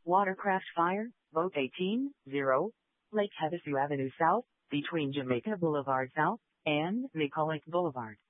Watercraft Fire, vote 18-0. Lake Havasu Avenue South, between Jamaica Boulevard South and Nicollet Boulevard.